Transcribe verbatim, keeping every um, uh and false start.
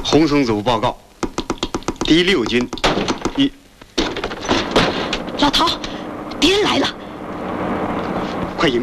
洪松组报告，第六军一。 老陶，敌人来了。